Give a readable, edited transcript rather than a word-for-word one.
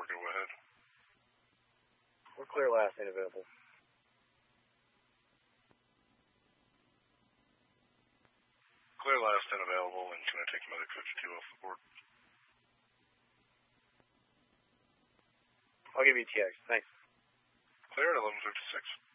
go ahead. We're clear last ain't available. Clear last ain't available, and can I take another coach 2 off the board? I'll give you TX. Thanks. Clear at 11:56.